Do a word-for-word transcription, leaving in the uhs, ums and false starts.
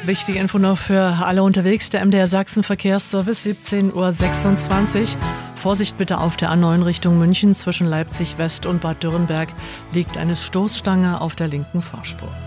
Wichtige Info noch für alle unterwegs. Der M D R Sachsen Verkehrsservice, siebzehn Uhr sechsundzwanzig. Vorsicht bitte auf der A neun Richtung München. Zwischen Leipzig West und Bad Dürrenberg liegt eine Stoßstange auf der linken Fahrspur.